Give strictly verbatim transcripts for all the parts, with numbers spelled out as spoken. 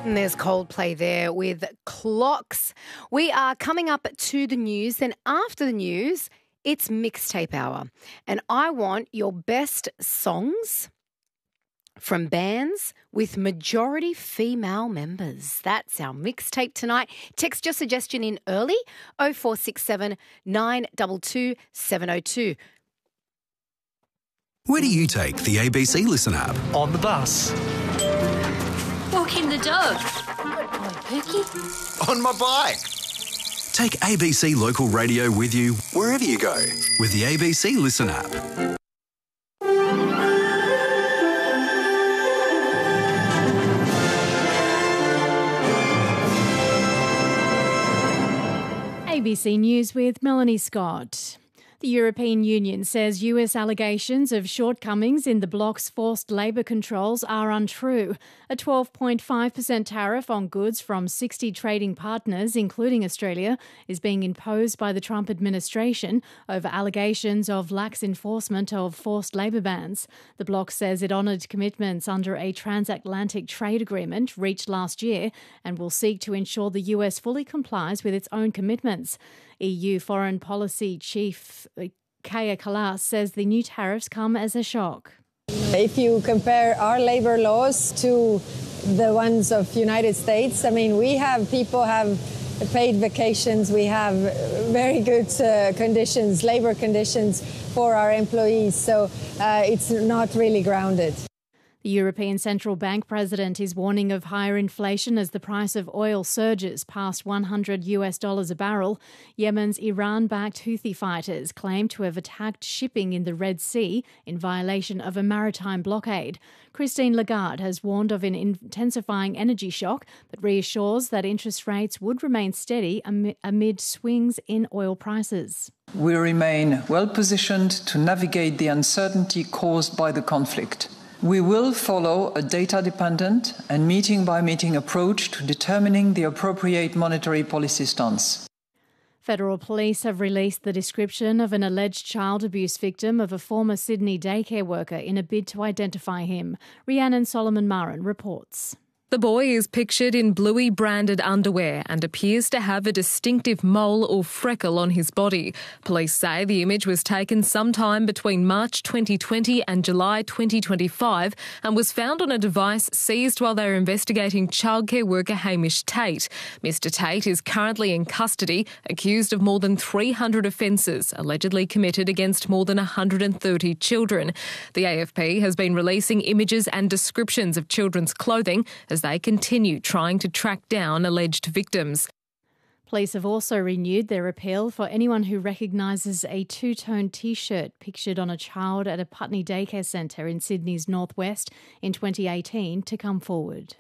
And there's Coldplay there with Clocks. We are coming up to the news. Then after the news, it's Mixtape Hour. And I want your best songs from bands with majority female members. That's our mixtape tonight. Text your suggestion in early, oh four six seven, nine two two, seven oh two. Where do you take the A B C Listen app? On the bus. Walking the dog. On Pookie. On my bike. Take A B C Local Radio with you wherever you go with the A B C Listen app. A B C News with Melanie Scott. The European Union says U S allegations of shortcomings in the bloc's forced labour controls are untrue. A twelve point five percent tariff on goods from sixty trading partners, including Australia, is being imposed by the Trump administration over allegations of lax enforcement of forced labour bans. The bloc says it honoured commitments under a transatlantic trade agreement reached last year and will seek to ensure the U S fully complies with its own commitments. E U Foreign Policy Chief Kaja Kallas says the new tariffs come as a shock. If you compare our labour laws to the ones of the United States, I mean, we have people have paid vacations, we have very good uh, conditions, labour conditions for our employees, so uh, it's not really grounded. The European Central Bank president is warning of higher inflation as the price of oil surges past one hundred US dollars a barrel. Yemen's Iran-backed Houthi fighters claim to have attacked shipping in the Red Sea in violation of a maritime blockade. Christine Lagarde has warned of an intensifying energy shock, but reassures that interest rates would remain steady amid swings in oil prices. We remain well positioned to navigate the uncertainty caused by the conflict. We will follow a data-dependent and meeting-by-meeting approach to determining the appropriate monetary policy stance. Federal police have released the description of an alleged child abuse victim of a former Sydney daycare worker in a bid to identify him. Rhiannon Solomon-Marin reports. The boy is pictured in Bluey-branded underwear and appears to have a distinctive mole or freckle on his body. Police say the image was taken sometime between March twenty twenty and July twenty twenty-five and was found on a device seized while they were investigating childcare worker Hamish Tate. Mister Tate is currently in custody, accused of more than three hundred offences allegedly committed against more than one hundred thirty children. The A F P has been releasing images and descriptions of children's clothing as they continue trying to track down alleged victims. Police have also renewed their appeal for anyone who recognises a two-tone T-shirt pictured on a child at a Putney daycare centre in Sydney's northwest in twenty eighteen to come forward.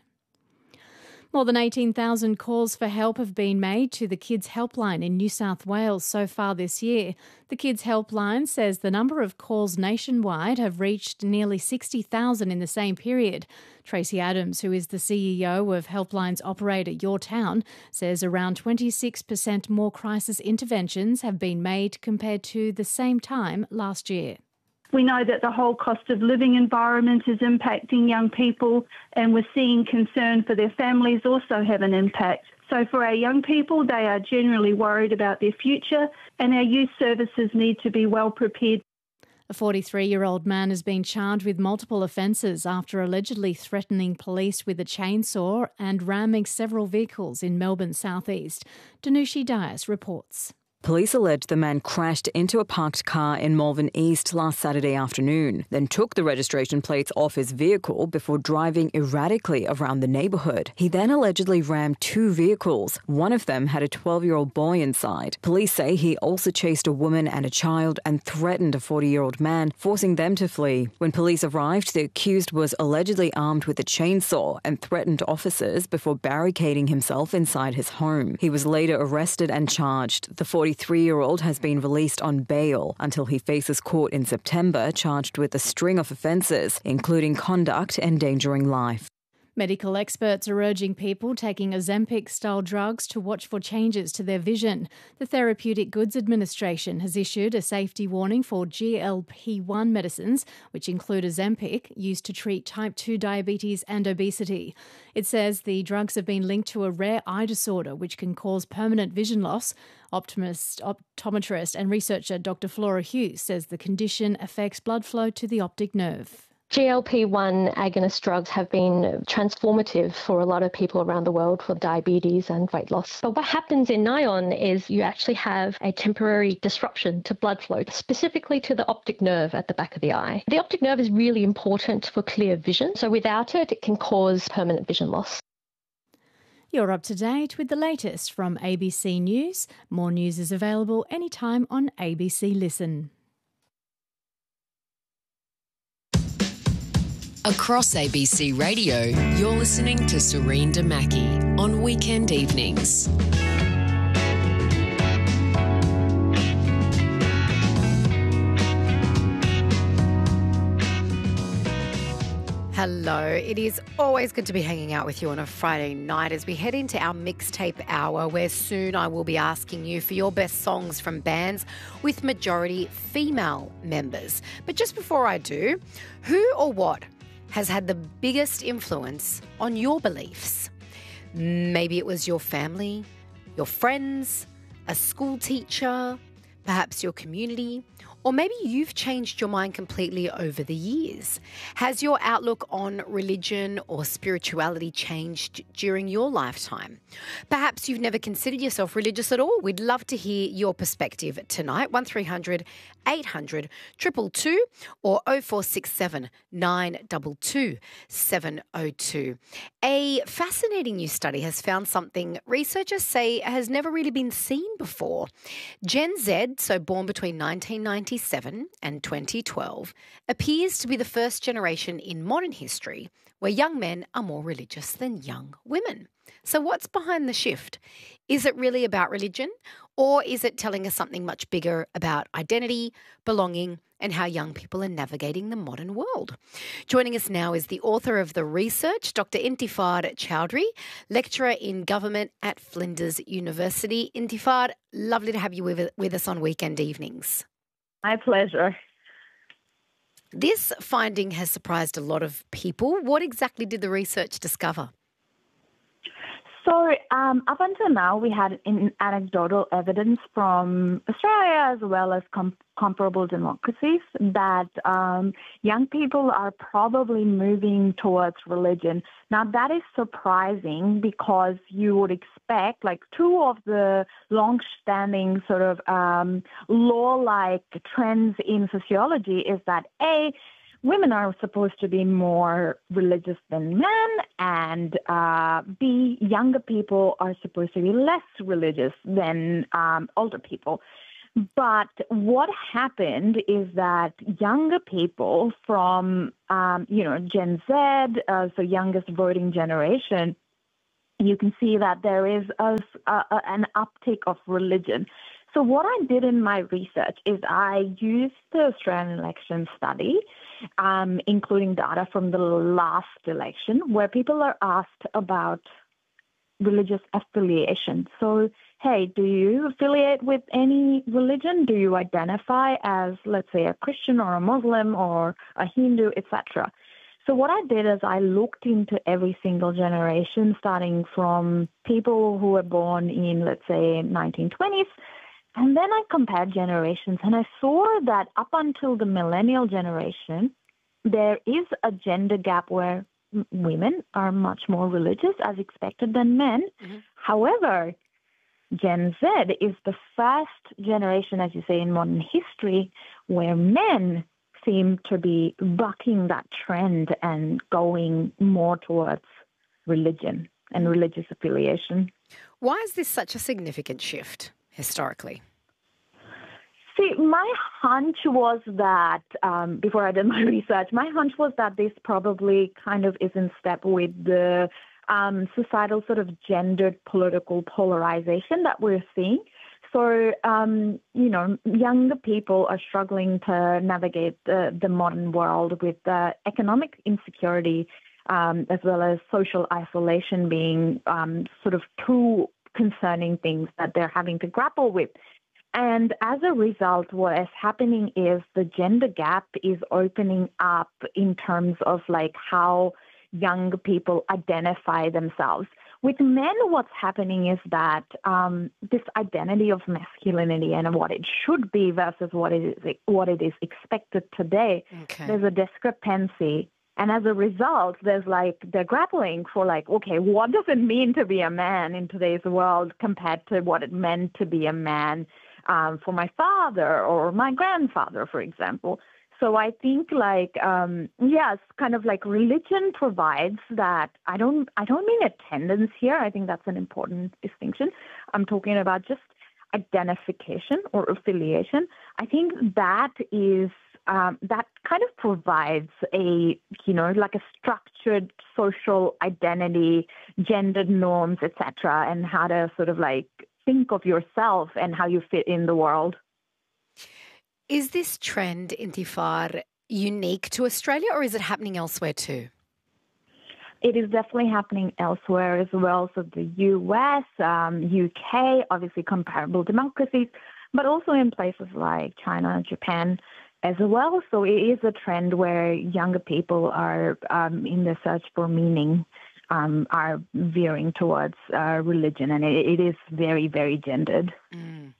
More than eighteen thousand calls for help have been made to the Kids Helpline in New South Wales so far this year. The Kids Helpline says the number of calls nationwide have reached nearly sixty thousand in the same period. Tracy Adams, who is the C E O of Helpline's operator Your Town, says around twenty-six percent more crisis interventions have been made compared to the same time last year. We know that the whole cost of living environment is impacting young people, and we're seeing concern for their families also have an impact. So for our young people, they are generally worried about their future, and our youth services need to be well prepared. A forty-three-year-old man has been charged with multiple offences after allegedly threatening police with a chainsaw and ramming several vehicles in Melbourne's southeast. Danushi Dias reports. Police allege the man crashed into a parked car in Malvern East last Saturday afternoon, then took the registration plates off his vehicle before driving erratically around the neighbourhood. He then allegedly rammed two vehicles. One of them had a twelve-year-old boy inside. Police say he also chased a woman and a child and threatened a forty-year-old man, forcing them to flee. When police arrived, the accused was allegedly armed with a chainsaw and threatened officers before barricading himself inside his home. He was later arrested and charged. The forty-three-year-old has been released on bail until he faces court in September, charged with a string of offences, including conduct endangering life. Medical experts are urging people taking Ozempic-style drugs to watch for changes to their vision. The Therapeutic Goods Administration has issued a safety warning for G L P one medicines, which include Ozempic, used to treat type two diabetes and obesity. It says the drugs have been linked to a rare eye disorder which can cause permanent vision loss. Optimist, optometrist and researcher Doctor Flora Hughes says the condition affects blood flow to the optic nerve. G L P one agonist drugs have been transformative for a lot of people around the world for diabetes and weight loss. But what happens in Nyon is you actually have a temporary disruption to blood flow, specifically to the optic nerve at the back of the eye. The optic nerve is really important for clear vision, so without it, it can cause permanent vision loss. You're up to date with the latest from A B C News. More news is available anytime on A B C Listen. Across A B C Radio, you're listening to Serene Damaki on weekend evenings. Hello, it is always good to be hanging out with you on a Friday night as we head into our mixtape hour, where soon I will be asking you for your best songs from bands with majority female members. But just before I do, who or what has had the biggest influence on your beliefs? Maybe it was your family, your friends, a school teacher, perhaps your community, or maybe you've changed your mind completely over the years. Has your outlook on religion or spirituality changed during your lifetime? Perhaps you've never considered yourself religious at all. We'd love to hear your perspective tonight. one three hundred eight hundred two two two or oh four six seven nine two two seven oh two. A fascinating new study has found something researchers say has never really been seen before. Gen Z, so born between nineteen ninety-seven and twenty twelve, appears to be the first generation in modern history where young men are more religious than young women. So what's behind the shift? Is it really about religion, or is it telling us something much bigger about identity, belonging, and how young people are navigating the modern world? Joining us now is the author of the research, Doctor Intifad Chowdhury, lecturer in government at Flinders University. Intifad, lovely to have you with, with us on weekend evenings. My pleasure. This finding has surprised a lot of people. What exactly did the research discover? So um, up until now, we had in anecdotal evidence from Australia as well as com- comparable democracies that um, young people are probably moving towards religion. Now, that is surprising because you would expect, like, two of the long-standing sort of um, law-like trends in sociology is that, A, women are supposed to be more religious than men, and uh, B, younger people are supposed to be less religious than um, older people. But what happened is that younger people from, um, you know, Gen Z, uh, so youngest voting generation, you can see that there is a, a, an uptick of religion. So what I did in my research is I used the Australian election study, um, including data from the last election, where people are asked about religious affiliation. So, hey, do you affiliate with any religion? Do you identify as, let's say, a Christian or a Muslim or a Hindu, et cetera? So what I did is I looked into every single generation, starting from people who were born in, let's say, nineteen twenties, and then I compared generations, and I saw that up until the millennial generation, there is a gender gap where m- women are much more religious, as expected, than men. Mm-hmm. However, Gen Z is the first generation, as you say, in modern history, where men seem to be bucking that trend and going more towards religion and religious affiliation. Why is this such a significant shift historically? See, my hunch was that, um, before I did my research, my hunch was that this probably kind of is in step with the um, societal sort of gendered political polarization that we're seeing. So, um, you know, younger people are struggling to navigate the, the modern world with uh, economic insecurity, um, as well as social isolation being um, sort of two concerning things that they're having to grapple with. And as a result, what is happening is the gender gap is opening up in terms of like how young people identify themselves. With men, what's happening is that um, this identity of masculinity and what it should be versus what it is, what it is expected today, okay. there's a discrepancy. And as a result, there's like, they're grappling for like, okay, what does it mean to be a man in today's world compared to what it meant to be a man um, for my father or my grandfather, for example. So I think like, um, yes, kind of like religion provides that. I don't, I don't mean attendance here. I think that's an important distinction. I'm talking about just identification or affiliation. I think that is, um, that kind of provides a, you know, like a structured social identity, gendered norms, et cetera, and how to sort of like think of yourself and how you fit in the world. Is this trend, Intifar, unique to Australia or is it happening elsewhere too? It is definitely happening elsewhere as well. So the U S, um, U K, obviously comparable democracies, but also in places like China, Japan as well. So it is a trend where younger people are um, in the search for meaning, um, are veering towards uh, religion, and it, it is very, very gendered. Mm.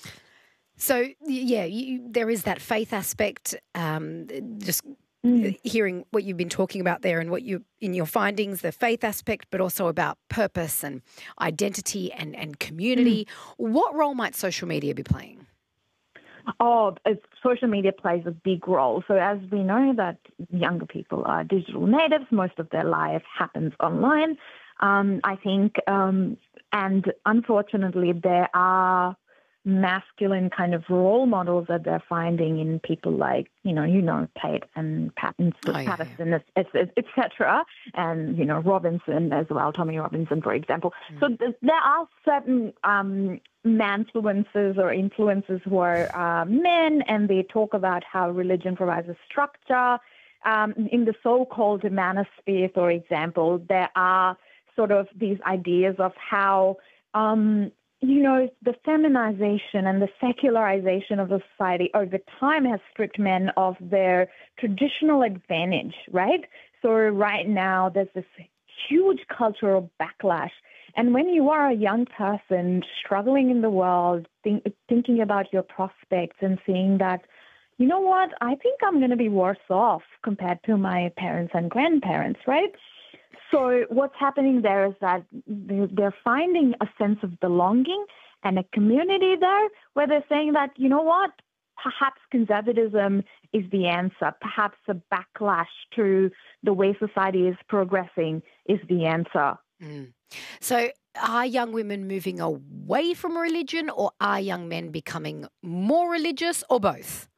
So, yeah, you, there is that faith aspect, um, just mm. hearing what you've been talking about there and what you, in your findings, the faith aspect, but also about purpose and identity and, and community. Mm. What role might social media be playing? Oh, social media plays a big role. So as we know that younger people are digital natives, most of their life happens online. Um, I think, um, and unfortunately, there are masculine kind of role models that they're finding in people like, you know, you know, Tate and Pattinson, oh, yeah, Patterson, yeah. et cetera, and, you know, Robinson as well, Tommy Robinson, for example. Mm. So th- there are certain um, manfluencers or influencers who are uh, men, and they talk about how religion provides a structure. Um, in the so-called manosphere, for example, there are sort of these ideas of how um, you know, the feminization and the secularization of the society over time has stripped men of their traditional advantage, right? So right now there's this huge cultural backlash. And when you are a young person struggling in the world, think, thinking about your prospects and seeing that, you know what, I think I'm going to be worse off compared to my parents and grandparents, right? So what's happening there is that they're finding a sense of belonging and a community there where they're saying that, you know what, perhaps conservatism is the answer. Perhaps a backlash to the way society is progressing is the answer. Mm. So are young women moving away from religion, or are young men becoming more religious, or both?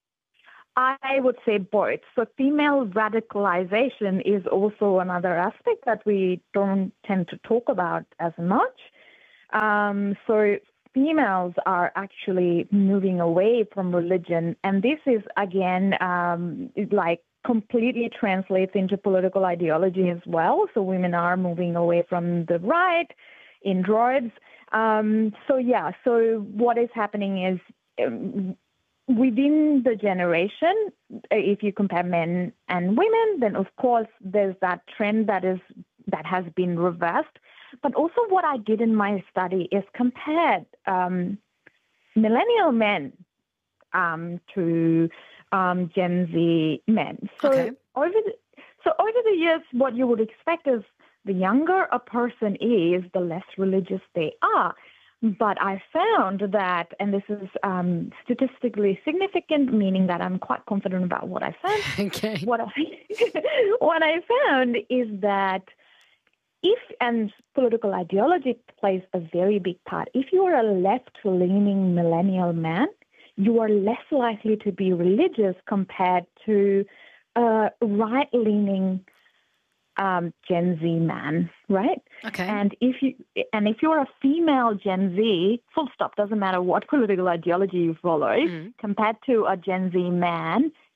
I would say both. So female radicalization is also another aspect that we don't tend to talk about as much. Um, so females are actually moving away from religion. And this is, again, um, like completely translates into political ideology as well. So women are moving away from the right in droves. Um, so, yeah, so what is happening is Um, within the generation, if you compare men and women, then of course there's that trend that is that has been reversed. But also what I did in my study is compared um, millennial men um, to um, Gen Z men. So okay. over the, so over the years, what you would expect is the younger a person is, the less religious they are. But I found that, and this is um, statistically significant, meaning that I'm quite confident about what I found. Okay. What I, what I found is that if, and political ideology plays a very big part, if you are a left-leaning millennial man, you are less likely to be religious compared to a right-leaning Um, Gen Z man, right? Okay. And if you and if you're a female Gen Z, full stop, doesn't matter what political ideology you follow, mm. compared to a Gen Z man,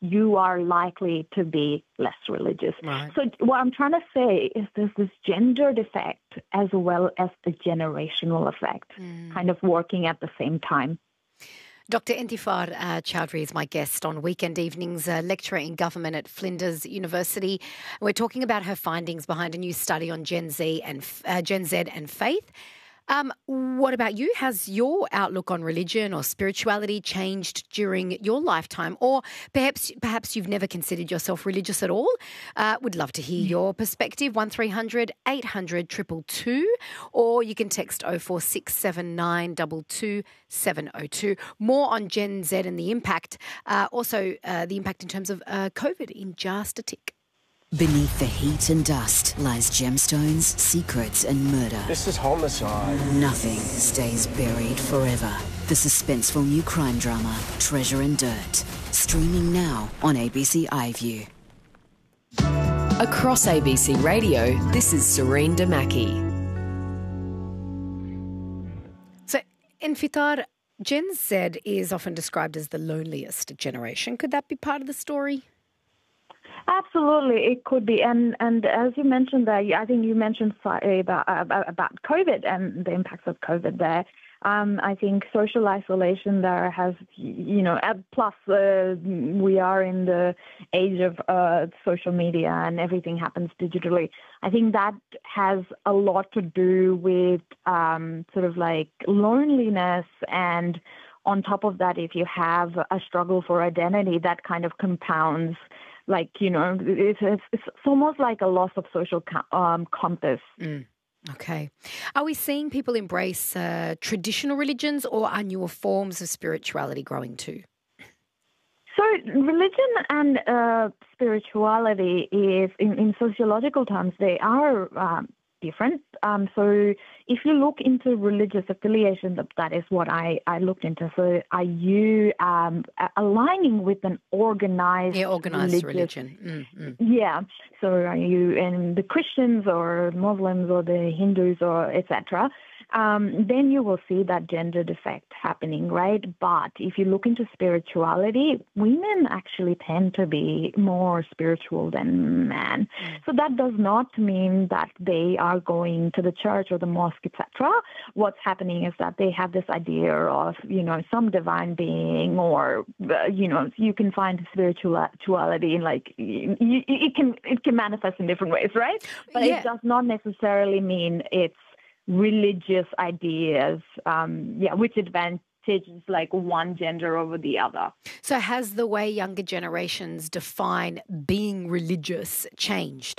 you are likely to be less religious. Right. So what I'm trying to say is there's this gendered effect as well as a generational effect Mm. kind of working at the same time. Doctor Intifar uh, Chowdhury is my guest on Weekend Evenings, a lecturer in government at Flinders University. We're talking about her findings behind a new study on Gen Z and uh, Gen Z and faith. Um, what about you? Has your outlook on religion or spirituality changed during your lifetime? Or perhaps perhaps you've never considered yourself religious at all? Uh, would love to hear your perspective. one three hundred eight hundred two two two, or you can text oh four six seven nine two two seven oh two. More on Gen Z and the impact, uh, also uh, the impact in terms of uh, COVID in just a tick. Beneath the heat and dust lies gemstones, secrets and murder. This is homicide. Nothing stays buried forever. The suspenseful new crime drama, Treasure and Dirt. Streaming now on A B C iView. Across A B C Radio, this is Serene Damaki. So, Infitar, Gen Z is often described as the loneliest generation. Could that be part of the story? Absolutely, it could be, and and as you mentioned there, I think you mentioned about about, about COVID and the impacts of COVID there. Um, I think social isolation there has, you know, plus uh, we are in the age of uh, social media and everything happens digitally. I think that has a lot to do with um, sort of like loneliness, and on top of that, if you have a struggle for identity, that kind of compounds. Like, you know, it's, it's, it's almost like a loss of social um, compass. Mm. Okay. Are we seeing people embrace uh, traditional religions, or are newer forms of spirituality growing too? So religion and uh, spirituality is, in, in sociological terms, they are um, different. Um, so if you look into religious affiliation, that is what I, I looked into. So are you um, aligning with an organized, yeah, organized religious, religion? Mm-hmm. Yeah. So are you in the Christians or Muslims or the Hindus or et cetera? Um, then you will see that gendered effect happening, right? But if you look into spirituality, women actually tend to be more spiritual than men. Mm. So that does not mean that they are going to the church or the mosque, et cetera. What's happening is that they have this idea of, you know, some divine being, or, uh, you know, you can find spirituality in like, you, it can it can manifest in different ways, right? But yeah. It does not necessarily mean it's religious ideas, um, yeah, which advantages like one gender over the other. So has the way younger generations define being religious changed?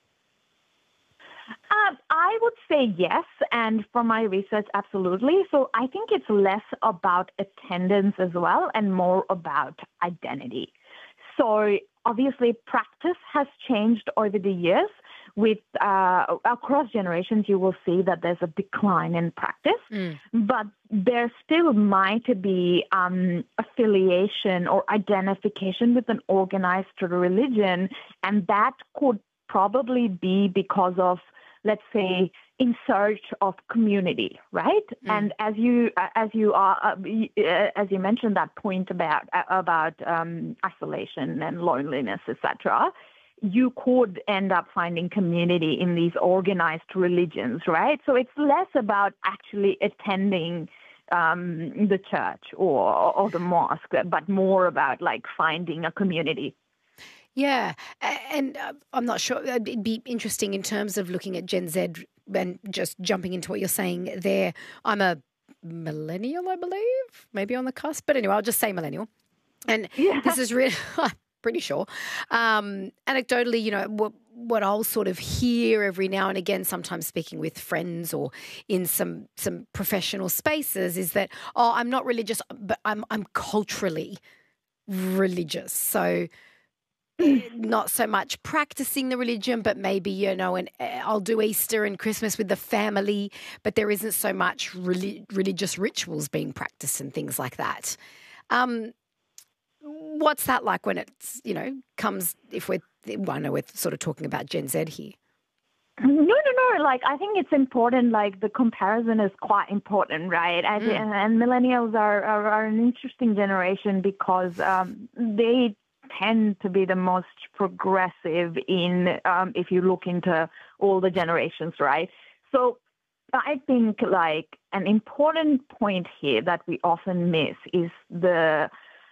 Uh, I would say yes, and from my research, absolutely. So I think it's less about attendance as well and more about identity. So obviously practice has changed over the years. With uh, across generations, you will see that there's a decline in practice, mm. but there still might be um, affiliation or identification with an organized religion, and that could probably be because of, let's say, in search of community, right? Mm. And as you as you are uh, as you mentioned that point about about um, isolation and loneliness, et cetera. You could end up finding community in these organized religions, right? So it's less about actually attending um, the church or, or the mosque, but more about like finding a community. Yeah, and uh, I'm not sure. It'd be interesting in terms of looking at Gen Z and just jumping into what you're saying there. I'm a millennial, I believe, maybe on the cusp, but anyway, I'll just say millennial. And yeah. This is really... pretty sure. Um, anecdotally, you know, what, what I'll sort of hear every now and again, sometimes speaking with friends or in some some professional spaces, is that, oh, I'm not religious, but I'm I'm culturally religious. So not so much practicing the religion, but maybe, you know, and I'll do Easter and Christmas with the family, but there isn't so much relig- religious rituals being practiced and things like that. Um What's that like when it's, you know, comes, if we're, well, I know we're sort of talking about Gen Z here. No, no, no. Like, I think it's important. Like, the comparison is quite important, right? I, mm. and, and millennials are, are, are an interesting generation because um, they tend to be the most progressive in um, if you look into all the generations, right? So I think like an important point here that we often miss is the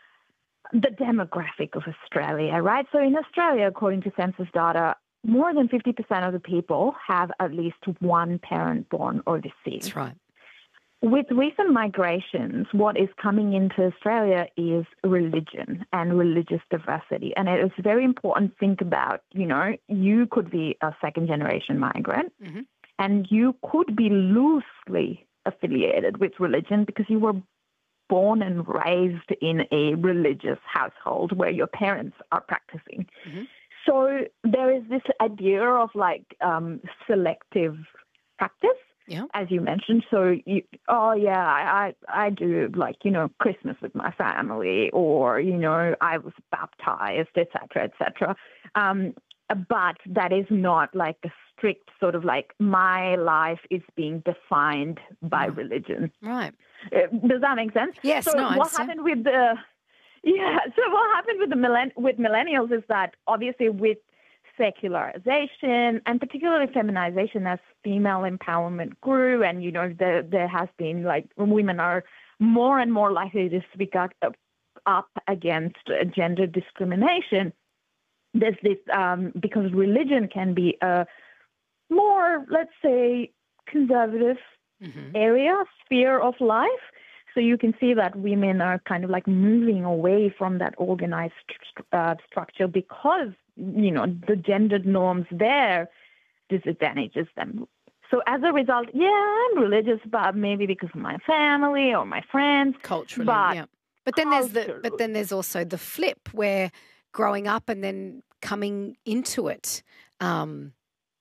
the demographic of Australia, right? So in Australia, according to census data, more than fifty percent of the people have at least one parent born overseas. That's right. With recent migrations, what is coming into Australia is religion and religious diversity. And it is very important to think about, you know, you could be a second-generation migrant mm-hmm. and you could be loosely affiliated with religion because you were born and raised in a religious household where your parents are practicing. Mm-hmm. So there is this idea of like um, selective practice. Yeah. As you mentioned, so you, oh yeah, I, I I do like, you know, Christmas with my family, or, you know, I was baptized, et cetera, et cetera. Um, but that is not like a strict sort of like my life is being defined by mm. religion. Right. Uh, does that make sense? Yes. So no, I what understand. happened with the yeah? So what happened with the millenn- with millennials is that obviously with secularization and particularly feminization as female empowerment grew, and you know there there has been like women are more and more likely to speak up, up against gender discrimination. There's this um, because religion can be a more, let's say, conservative mm-hmm. area sphere of life. So you can see that women are kind of like moving away from that organized uh, structure because, you know, the gendered norms there disadvantages them. So as a result, yeah, I'm religious, but maybe because of my family or my friends. Culturally, but yeah. But then there's the but then there's also the flip where growing up and then coming into it um,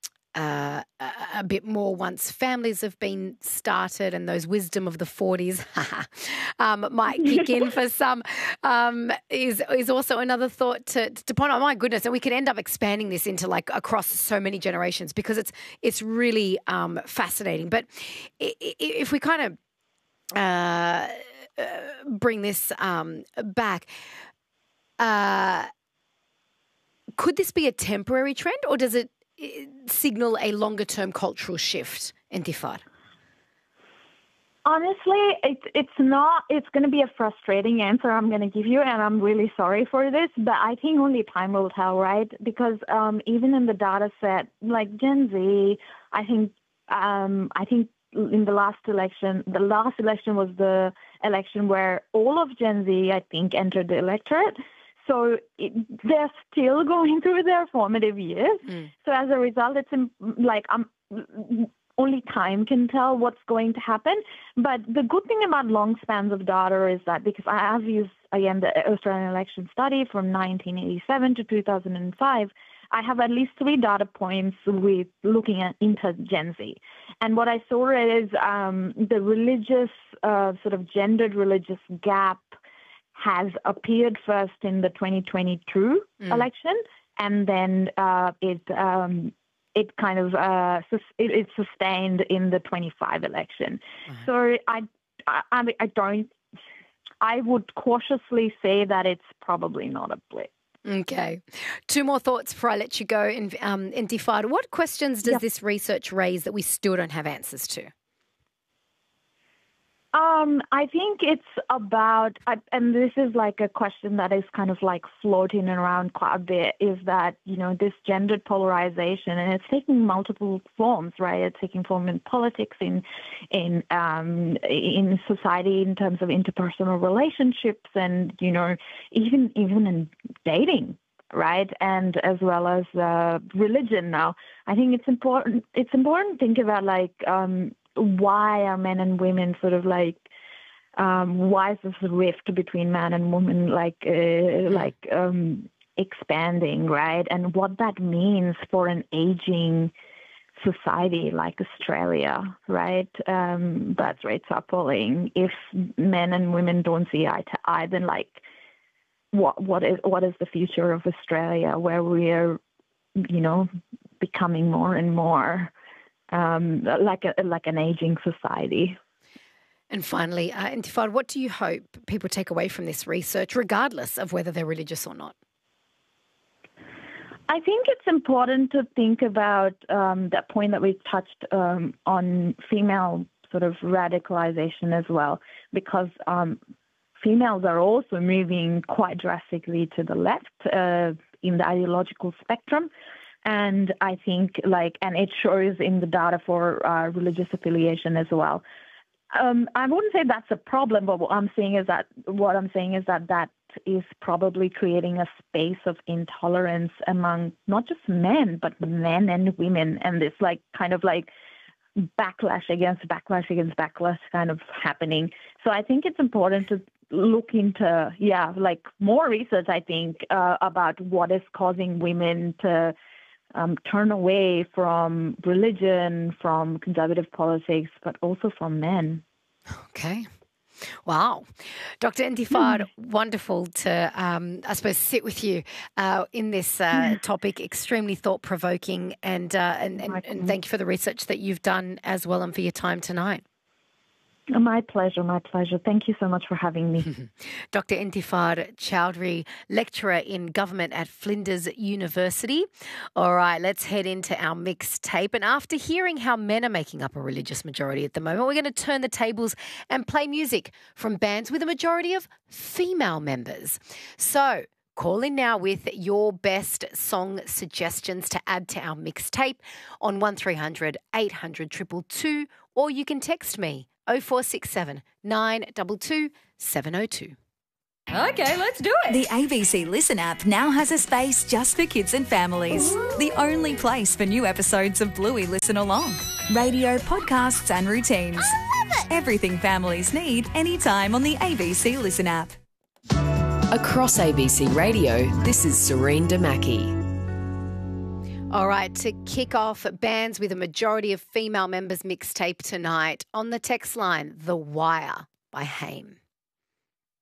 uh, a, a bit more once families have been started and those wisdom of the forties um, might kick in for some um, is is also another thought to, to point on. My goodness, and we could end up expanding this into like across so many generations because it's it's really um, fascinating. But if we kind of uh, uh, bring this um, back, uh, could this be a temporary trend, or does it signal a longer-term cultural shift, Intifar? Honestly, it, it's not. It's going to be a frustrating answer I'm going to give you, and I'm really sorry for this, but I think only time will tell, right? Because um, even in the data set, like Gen Z, I think, um, I think in the last election, the last election was the election where all of Gen Z, I think, entered the electorate. So it, they're still going through their formative years. Mm. So as a result, it's in, like um, only time can tell what's going to happen. But the good thing about long spans of data is that because I have used, again, the Australian election study from nineteen eighty-seven to two thousand five, I have at least three data points with looking at into Gen Z. And what I saw is um, the religious, uh, sort of gendered religious gap has appeared first in the twenty twenty-two mm. election, and then uh, it um, it kind of uh, sus- it, it sustained in the twenty-five election. Uh-huh. So I, I I don't I would cautiously say that it's probably not a blip. Okay. Two more thoughts before I let you go, in, um, Intifar. What questions does yep. this research raise that we still don't have answers to? Um, I think it's about, and this is like a question that is kind of like floating around quite a bit, is that, you know, this gendered polarization, and it's taking multiple forms, right? It's taking form in politics, in in um, in society, in terms of interpersonal relationships, and, you know, even even in dating, right? And as well as uh, religion now. I think it's important, it's important to think about like, um, why are men and women sort of like, um, why is this rift between man and woman like, uh, like um, expanding, right? And what that means for an aging society like Australia, right? Um, birth rates are falling. If men and women don't see eye to eye, then like, what what is what is the future of Australia, where we're, you know, becoming more and more Um, like a like an aging society. And finally, uh, Intifar, what do you hope people take away from this research, regardless of whether they're religious or not? I think it's important to think about um, that point that we touched um, on female sort of radicalization as well, because um, females are also moving quite drastically to the left uh, in the ideological spectrum. And I think like, and it shows in the data for uh, religious affiliation as well. Um, I wouldn't say that's a problem, but what I'm saying is that what I'm saying is that that is probably creating a space of intolerance among not just men, but men and women. And it's like kind of like backlash against backlash against backlash kind of happening. So I think it's important to look into, yeah, like more research, I think, uh, about what is causing women to um, turn away from religion, from conservative politics, but also from men. Okay. Wow. Doctor Intifad, wonderful to, um, I suppose, sit with you uh, in this uh, topic, extremely thought-provoking, and, uh, and, and, and thank you for the research that you've done as well and for your time tonight. My pleasure, my pleasure. Thank you so much for having me. Doctor Intifad Chowdhury, lecturer in government at Flinders University. All right, let's head into our mixtape. And after hearing how men are making up a religious majority at the moment, we're going to turn the tables and play music from bands with a majority of female members. So call in now with your best song suggestions to add to our mixtape on one three hundred eight hundred two two two, or you can text me oh four six seven nine two two seven oh two. Okay, let's do it. The A B C Listen app now has a space just for kids and families. Ooh. The only place for new episodes of Bluey Listen Along. Radio, podcasts and routines. I love it. Everything families need anytime on the A B C Listen app. Across A B C Radio, this is Serene Damaki. All right, to kick off bands with a majority of female members mixtape tonight, on the text line, The Wire by Haim.